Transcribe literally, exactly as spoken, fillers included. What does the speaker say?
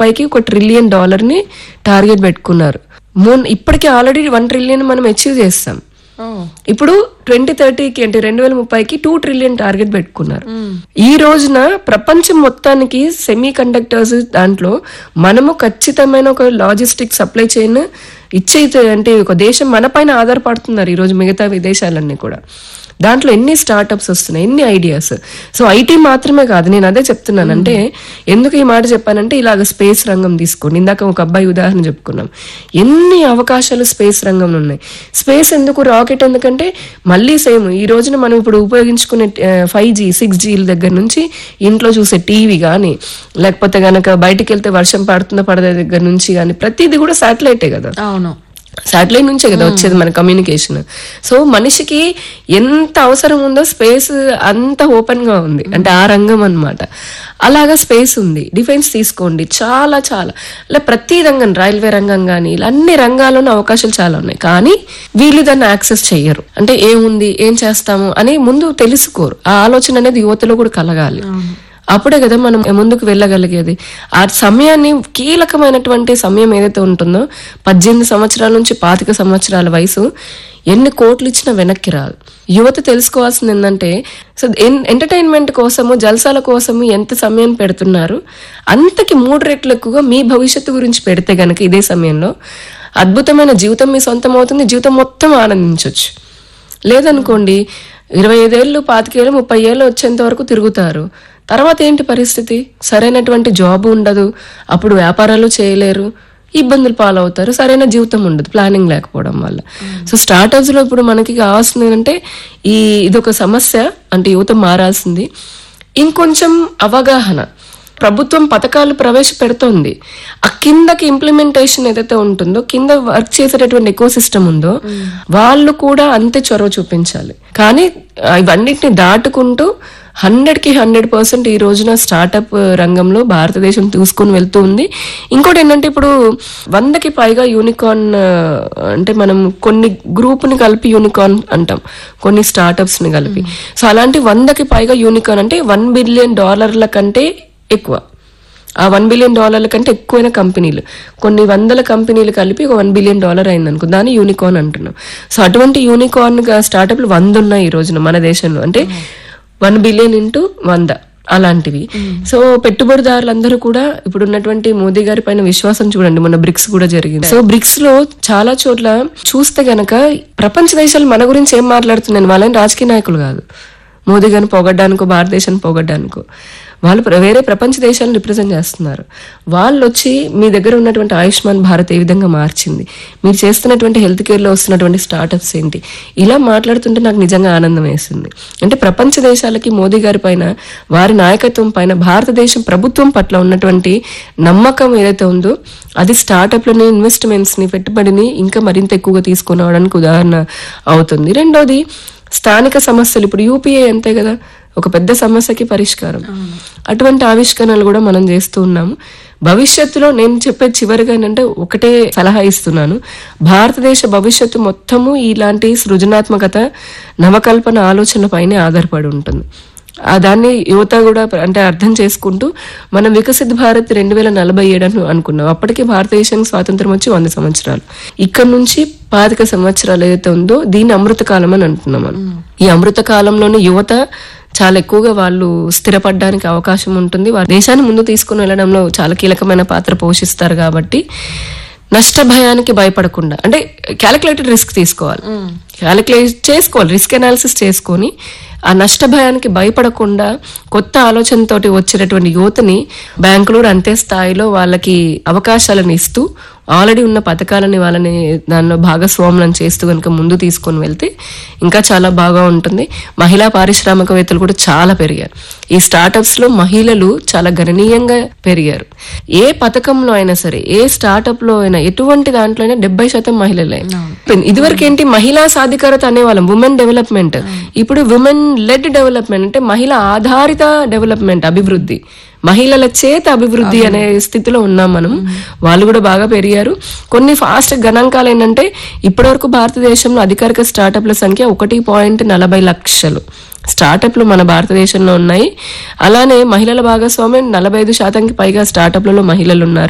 ముప్పైకి ఒక trillion dollar ని టార్గెట్ పెట్టుకున్నారు. మొన్న ఇప్పటికే ఆల్రెడీ వన్ ట్రిలియన్ మనం అచీవ్ చేస్తాం. ఇప్పుడు ట్వంటీ థర్టీకి అంటే రెండు వేల ముప్పైకి టూ ట్రిలియన్ టార్గెట్ పెట్టుకున్నారు. ఈ రోజున ప్రపంచం మొత్తానికి సెమీ కండక్టర్స్ దాంట్లో మనము ఖచ్చితమైన ఒక లాజిస్టిక్ సప్లై చైన్ ఇచ్చే అంటే ఒక దేశం మన పైన ఆధారపడుతున్నారు ఈ రోజు మిగతా విదేశాలన్నీ కూడా. దాంట్లో ఎన్ని స్టార్ట్అప్స్ వస్తున్నాయి, ఎన్ని ఐడియాస్. సో ఐటీ మాత్రమే కాదు, నేను అదే చెప్తున్నాను. అంటే ఎందుకు ఈ మాట చెప్పానంటే ఇలాగ స్పేస్ రంగం తీసుకోండి. ఇందాక ఒక అబ్బాయి ఉదాహరణ చెప్పుకున్నాం, ఎన్ని అవకాశాలు స్పేస్ రంగంలో ఉన్నాయి. స్పేస్ ఎందుకు, రాకెట్ ఎందుకంటే మళ్ళీ సేమ్ ఈ రోజున మనం ఇప్పుడు ఉపయోగించుకునే ఫైవ్ జీ సిక్స్ జీల దగ్గర నుంచి ఇంట్లో చూసే టీవీ కానీ, లేకపోతే గనక బయటికి వెళ్తే వర్షం పడుతుందో పడదే దగ్గర నుంచి కానీ ప్రతిదీ కూడా శాటిలైటే కదా. అవును, శాటిలైట్ నుంచే కదా వచ్చేది మన కమ్యూనికేషన్. సో మనిషికి ఎంత అవసరం ఉందో స్పేస్ అంత ఓపెన్ గా ఉంది, అంటే ఆ రంగం అన్నమాట. అలాగా స్పేస్ ఉంది. డిఫెన్స్ తీసుకోండి, చాలా చాలా ఇలా ప్రతి రంగం, రైల్వే రంగం కానీ ఇలా అన్ని రంగాల్లోనూ అవకాశాలు చాలా ఉన్నాయి. కానీ వీళ్ళు దాన్ని యాక్సెస్ చెయ్యరు. అంటే ఏముంది, ఏం చేస్తాము అని ముందు తెలుసుకోరు. ఆ ఆలోచన అనేది యువతలో కూడా కలగాలి. అప్పుడే కదా మనం ముందుకు వెళ్ళగలిగేది. ఆ సమయాన్ని, కీలకమైనటువంటి సమయం ఏదైతే ఉంటుందో పద్దెనిమిది సంవత్సరాల నుంచి పాతిక సంవత్సరాల వయసు, ఎన్ని కోట్లు ఇచ్చినా వెనక్కి రాదు. యువత తెలుసుకోవాల్సింది ఏంటంటే, సో ఎంటర్టైన్మెంట్ కోసము, జల్సాల కోసము ఎంత సమయం పెడుతున్నారు అంతకి మూడు రెట్లు ఎక్కువగా మీ భవిష్యత్తు గురించి పెడితే గనక ఇదే సమయంలో అద్భుతమైన జీవితం మీ సొంతం అవుతుంది. జీవితం మొత్తం ఆనందించవచ్చు. లేదనుకోండి ఇరవై ఐదేళ్ళు పాతికేళ్ళు ముప్పై ఏళ్ళు వచ్చేంత వరకు తిరుగుతారు. తర్వాత ఏంటి పరిస్థితి? సరైనటువంటి జాబ్ ఉండదు, అప్పుడు వ్యాపారాలు చేయలేరు, ఇబ్బందులు పాలవుతారు, సరైన జీవితం ఉండదు ప్లానింగ్ లేకపోవడం వల్ల. సో స్టార్ట్అప్స్ లో ఇప్పుడు మనకి కావాల్సింది అంటే ఈ ఇదొక సమస్య, అంటే యువత మారాల్సింది. ఇంకొంచెం అవగాహన. ప్రభుత్వం పథకాలు ప్రవేశపెడుతోంది, ఆ కిందకి ఇంప్లిమెంటేషన్ ఏదైతే ఉంటుందో, కింద వర్క్ చేసేటటువంటి ఎకో సిస్టమ్ ఉందో వాళ్ళు కూడా అంతే చొరవ చూపించాలి. కానీ ఇవన్నిటిని దాటుకుంటూ హండ్రెడ్ కి హండ్రెడ్ పర్సెంట్ ఈ రోజున స్టార్ట్అప్ రంగంలో భారతదేశం తీసుకుని వెళ్తూ ఉంది. ఇంకోటి ఏంటంటే ఇప్పుడు వందకి పైగా యూనికార్న్, అంటే మనం కొన్ని గ్రూప్ ని కలిపి యూనికార్న్ అంటాం, కొన్ని స్టార్ట్అప్స్ ని కలిపి. సో అలాంటి వందకి పైగా యూనికార్న్ అంటే వన్ బిలియన్ డాలర్ల కంటే ఎక్కువ, ఆ వన్ బిలియన్ డాలర్ల కంటే ఎక్కువైన కంపెనీలు, కొన్ని వందల కంపెనీలు కలిపి ఒక వన్ బిలియన్ డాలర్ అయింది అనుకో, దాన్ని యూనికార్న్ అంటున్నాం. సో అటువంటి యూనికార్న్ స్టార్ట్అప్లు వంద ఉన్నాయి ఈ రోజున మన దేశంలో. అంటే వన్ బిలియన్ ఇంటూ వంద అలాంటివి. సో పెట్టుబడిదారులందరూ కూడా ఇప్పుడు ఉన్నటువంటి మోదీ గారి పైన విశ్వాసం చూడండి. మొన్న బ్రిక్స్ కూడా జరిగింది. సో బ్రిక్స్ లో చాలా చోట్ల చూస్తే గనక ప్రపంచ దేశాలు మన గురించి ఏం మాట్లాడుతున్నాయి, వాళ్ళని రాజకీయ నాయకులు కాదు, మోదీ గారిని పొగడ్డానికో భారతదేశాన్ని పొగడ్డానికో, వాళ్ళు వేరే ప్రపంచ దేశాలను రిప్రజెంట్ చేస్తున్నారు. వాళ్ళు వచ్చి మీ దగ్గర ఉన్నటువంటి ఆయుష్మాన్ భారత్ ఏ విధంగా మార్చింది, మీరు చేస్తున్నటువంటి హెల్త్ కేర్ లో వస్తున్నటువంటి స్టార్ట్అప్స్ ఏంటి, ఇలా మాట్లాడుతుంటే నాకు నిజంగా ఆనందం వేసింది. అంటే ప్రపంచ దేశాలకి మోదీ గారి పైన, వారి నాయకత్వం పైన, భారతదేశం ప్రభుత్వం పట్ల ఉన్నటువంటి నమ్మకం ఏదైతే ఉందో అది స్టార్ట్అప్లని, ఇన్వెస్ట్మెంట్స్ ని, పెట్టుబడిని ఇంకా మరింత ఎక్కువగా తీసుకుని రావడానికి ఉదాహరణ అవుతుంది. రెండోది స్థానిక సమస్యలు. ఇప్పుడు యూపీఏ అంతే కదా, ఒక పెద్ద సమస్యకి పరిష్కారం. అటువంటి ఆవిష్కరణలు కూడా మనం చేస్తూ ఉన్నాము. భవిష్యత్తులో నేను చెప్పేది చివరిగా ఏంటంటే ఒకటే సలహా ఇస్తున్నాను, భారతదేశ భవిష్యత్తు మొత్తము ఇలాంటి సృజనాత్మకత, నవకల్పన ఆలోచనల పైనే ఆధారపడి ఉంటుంది. ఆ దాన్ని యువత కూడా అంటే అర్థం చేసుకుంటూ మనం వికసిత్ భారత్ రెండు వేల నలభై ఏడు అని అనుకున్నాం. అప్పటికే భారతదేశానికి స్వాతంత్రం వచ్చి వంద సంవత్సరాలు, ఇక్కడ నుంచి పాతిక సంవత్సరాలు ఏదైతే ఉందో దీన్ని అమృత కాలం అని అంటున్నాం మనం. ఈ అమృత కాలంలోనే యువత చాలా ఎక్కువగా వాళ్ళు స్థిరపడడానికి అవకాశం ఉంటుంది. వారి దేశాన్ని ముందు తీసుకుని వెళ్ళడంలో చాలా కీలకమైన పాత్ర పోషిస్తారు. కాబట్టి నష్ట భయానికి భయపడకుండా, అంటే క్యాలిక్యులేటెడ్ రిస్క్ తీసుకోవాలి, క్యాలిక్యులేట్ చేసుకోవాలి, రిస్క్ అనాలిసిస్ చేసుకొని ఆ నష్ట భయానికి భయపడకుండా కొత్త ఆలోచనతోటి వచ్చేటటువంటి యువతని బ్యాంకులు అంతే స్థాయిలో వాళ్ళకి అవకాశాలను ఇస్తూ, ఆల్రెడీ ఉన్న పథకాలని వాళ్ళని దానిలో భాగస్వాములను చేస్తూ కనుక ముందు తీసుకొని వెళ్తే ఇంకా చాలా బాగా ఉంటుంది. మహిళా పారిశ్రామికవేత్తలు కూడా చాలా పెరిగారు. ఈ స్టార్ట్అప్స్ లో మహిళలు చాలా గణనీయంగా పెరిగారు. ఏ పథకంలో అయినా సరే, ఏ స్టార్ట్అప్ లో అయినా, ఎటువంటి దాంట్లో అయినా డెబ్బై శాతం మహిళలే. ఇదివరకు ఏంటి, మహిళా సాధికారత అనేవాళ్ళం, ఉమెన్ డెవలప్మెంట్. ఇప్పుడు ఉమెన్ లెడ్ డెవలప్మెంట్, అంటే మహిళ ఆధారిత డెవలప్మెంట్, అభివృద్ధి, మహిళల చేత అభివృద్ధి అనే స్థితిలో ఉన్నాం మనం. వాళ్ళు కూడా బాగా పెరిగారు. కొన్ని ఫాస్ట్ గణాంకాలు ఏంటంటే ఇప్పటి వరకు భారతదేశంలో అధికారిక స్టార్ట్అప్ల సంఖ్య ఒకటి పాయింట్ నలభై లక్షలు స్టార్ట్అప్లు మన భారతదేశంలో ఉన్నాయి. అలానే మహిళల భాగస్వామ్యం నలభై ఐదు శాతానికి పైగా స్టార్ట్అప్లలో మహిళలు ఉన్నారు.